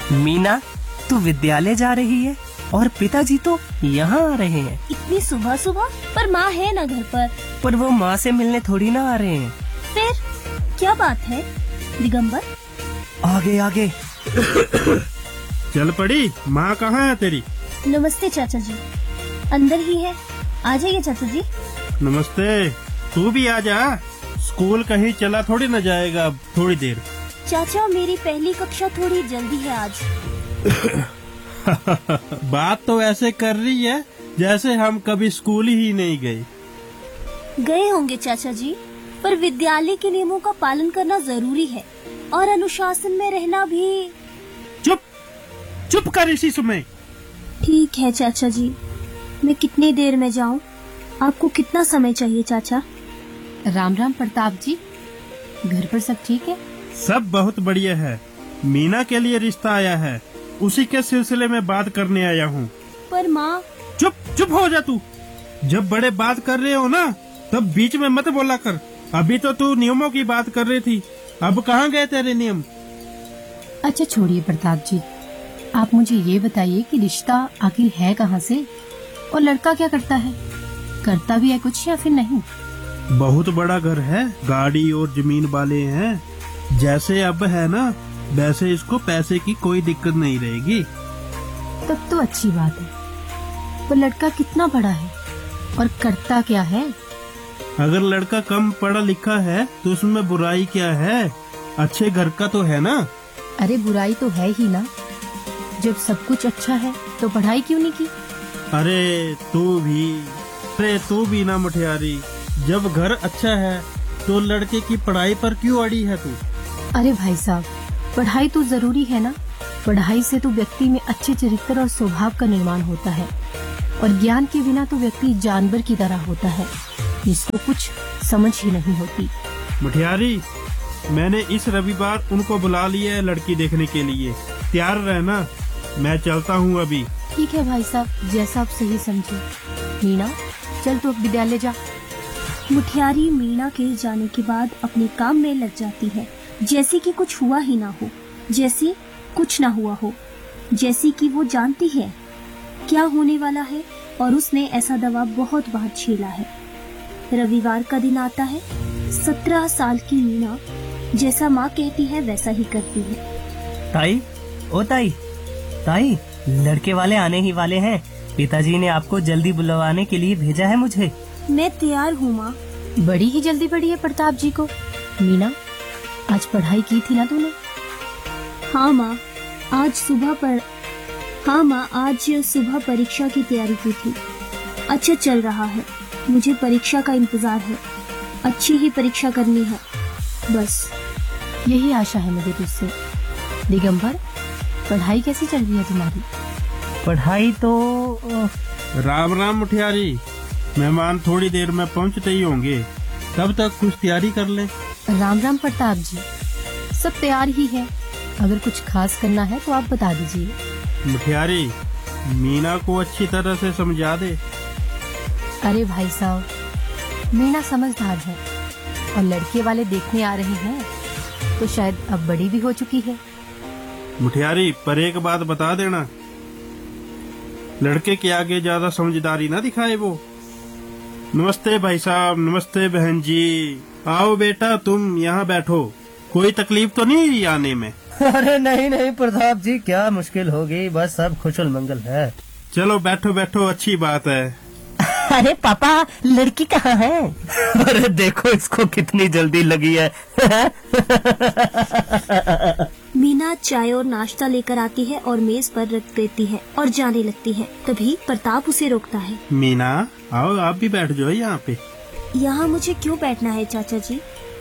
मीना, तू विद्यालय जा रही है और पिताजी तो यहाँ आ रहे हैं। इतनी सुबह सुबह? पर माँ है ना घर पर वो माँ से मिलने थोड़ी ना आ रहे हैं। फिर क्या बात है दिगंबर? आगे आगे। चल पड़ी, माँ कहाँ है तेरी? नमस्ते चाचा जी, अंदर ही है, आ जाइए चाचा जी। नमस्ते, तू भी आ जा। स्कूल कहीं चला थोड़ी न जाएगा अब थोड़ी देर। चाचा, मेरी पहली कक्षा थोड़ी जल्दी है आज। बात तो ऐसे कर रही है जैसे हम कभी स्कूल ही नहीं गए। गए होंगे चाचा जी, पर विद्यालय के नियमों का पालन करना जरूरी है और अनुशासन में रहना भी। चुप चुप कर इसी समय। ठीक है चाचा जी, मैं कितनी देर में जाऊं? आपको कितना समय चाहिए चाचा? राम राम प्रताप जी, घर पर सब ठीक है? सब बहुत बढ़िया है। मीना के लिए रिश्ता आया है, उसी के सिलसिले में बात करने आया हूँ। पर माँ। चुप चुप हो जा तू। जब बड़े बात कर रहे हो ना, तब बीच में मत बोला कर। अभी तो तू नियमों की बात कर रही थी, अब कहाँ गए तेरे नियम? अच्छा छोड़िए प्रताप जी, आप मुझे ये बताइए कि रिश्ता आखिर है कहाँ से और लड़का क्या करता है? करता भी है कुछ या फिर नहीं? बहुत बड़ा घर है, गाड़ी और जमीन वाले हैं। जैसे अब है ना, वैसे इसको पैसे की कोई दिक्कत नहीं रहेगी। तब तो अच्छी बात है। पर लड़का कितना बड़ा है और करता क्या है? अगर लड़का कम पढ़ा लिखा है तो उसमें बुराई क्या है? अच्छे घर का तो है ना। अरे बुराई तो है ही ना, जब सब कुछ अच्छा है तो पढ़ाई क्यों नहीं की? अरे तू भी ना मुठियारी, जब घर अच्छा है तो लड़के की पढ़ाई पर क्यों अड़ी है तू? अरे भाई साहब, पढ़ाई तो जरूरी है ना। पढ़ाई से तो व्यक्ति में अच्छे चरित्र और स्वभाव का निर्माण होता है, और ज्ञान के बिना तो व्यक्ति जानवर की तरह होता है, जिसको कुछ समझ ही नहीं होती। मुठियारी, मैंने इस रविवार उनको बुला लिया है लड़की देखने के लिए। तैयार रहना, मैं चलता हूँ अभी। ठीक है भाई साहब, जैसा आप सही समझे। मीना, चल तू अब विद्यालय जा। मुठियारी मीना के जाने के बाद अपने काम में लग जाती है, जैसे कि कुछ हुआ ही ना हो, जैसे कुछ ना हुआ हो, जैसे कि वो जानती है क्या होने वाला है और उसने ऐसा दबाव बहुत बार झेला है। रविवार का दिन आता है। 17 साल की मीना जैसा माँ कहती है वैसा ही करती है। ताई, ओ ताई, ताई, लड़के वाले आने ही वाले हैं। पिताजी ने आपको जल्दी बुलवाने के लिए भेजा है मुझे। मैं तैयार हूँ माँ। बड़ी ही जल्दी पड़ी है प्रताप जी को। मीना, आज पढ़ाई की थी ना तूने? हाँ माँ, आज सुबह परीक्षा की तैयारी की थी। अच्छा चल रहा है, मुझे परीक्षा का इंतजार है, अच्छी ही परीक्षा करनी है, बस यही आशा है मुझे तुझसे। दिगंबर, पढ़ाई कैसी चल रही है तुम्हारी? पढ़ाई तो राम राम मुठियारी, मेहमान थोड़ी देर में पहुँचते ही होंगे, तब तक कुछ तैयारी कर ले। राम राम प्रताप जी, सब तैयार ही है। अगर कुछ खास करना है तो आप बता दीजिए। मुठियारी, मीना को अच्छी तरह से समझा दे। अरे भाई साहब, मीना समझदार है और लड़के वाले देखने आ रहे हैं तो शायद अब बड़ी भी हो चुकी है। मुठियारी, पर एक बात बता देना, लड़के के आगे ज्यादा समझदारी ना दिखाए वो। नमस्ते भाई साहब, नमस्ते बहन जी। आओ बेटा, तुम यहाँ बैठो। कोई तकलीफ तो नहीं आने में? अरे नहीं प्रताप जी, क्या मुश्किल होगी, बस सब खुशल मंगल है। चलो बैठो बैठो, अच्छी बात है। अरे पापा, लड़की कहाँ है? अरे देखो इसको कितनी जल्दी लगी है। मीना चाय और नाश्ता लेकर आती है और मेज पर रख देती है और जाने लगती है। तभी प्रताप उसे रोकता है। मीना, आओ आप भी बैठ जाओ यहाँ पे। यहाँ मुझे क्यों बैठना है चाचा जी?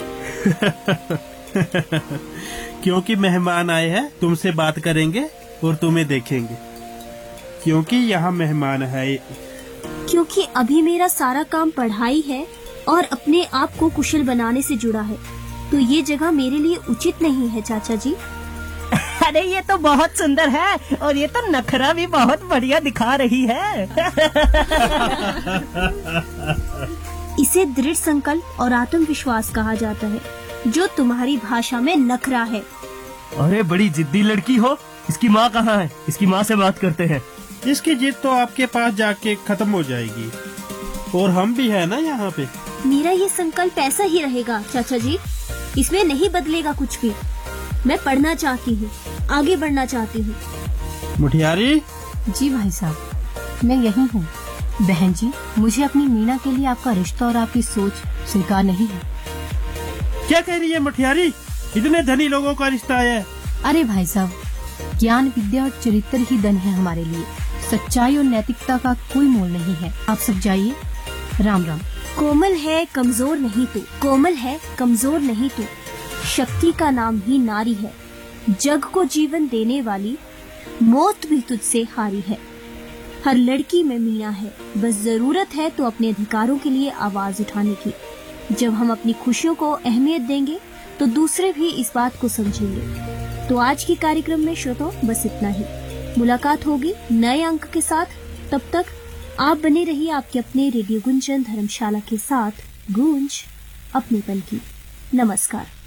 क्योंकि मेहमान आए हैं, तुमसे बात करेंगे और तुम्हें देखेंगे। क्योंकि यहाँ मेहमान है। क्योंकि अभी मेरा सारा काम पढ़ाई है और अपने आप को कुशल बनाने से जुड़ा है, तो ये जगह मेरे लिए उचित नहीं है चाचा जी। अरे ये तो बहुत सुंदर है और ये तो नखरा भी बहुत बढ़िया दिखा रही है। इसे दृढ़ संकल्प और आत्मविश्वास कहा जाता है, जो तुम्हारी भाषा में नखरा है। अरे बड़ी जिद्दी लड़की हो, इसकी माँ कहाँ है? इसकी माँ से बात करते हैं। इसकी जिद तो आपके पास जाके खत्म हो जाएगी, और हम भी है ना यहाँ पे। मेरा ये संकल्प ऐसा ही रहेगा चाचा जी, इसमें नहीं बदलेगा कुछ भी। मैं पढ़ना चाहती हूँ, आगे बढ़ना चाहती हूँ। मुठियारी, जी भाई साहब, मैं यही हूँ। बहन जी, मुझे अपनी मीना के लिए आपका रिश्ता और आपकी सोच स्वीकार नहीं है। क्या कह रही है मुठियारी? इतने धनी लोगों का रिश्ता है। अरे भाई साहब, ज्ञान, विद्या और चरित्र ही धन है हमारे लिए। सच्चाई और नैतिकता का कोई मोल नहीं है। आप सब जाइए। राम राम। कोमल है कमजोर नहीं तू, कोमल है कमजोर नहीं तू, शक्ति का नाम ही नारी है, जग को जीवन देने वाली, मौत भी तुझसे हारी है। हर लड़की में मीणा है, बस जरूरत है तो अपने अधिकारों के लिए आवाज उठाने की। जब हम अपनी खुशियों को अहमियत देंगे तो दूसरे भी इस बात को समझेंगे। तो आज के कार्यक्रम में श्रोताओं बस इतना ही। मुलाकात होगी नए अंक के साथ। तब तक आप बने रहिए आपके अपने रेडियो गुंजन धर्मशाला के साथ। गूंज अपनेपन की। नमस्कार।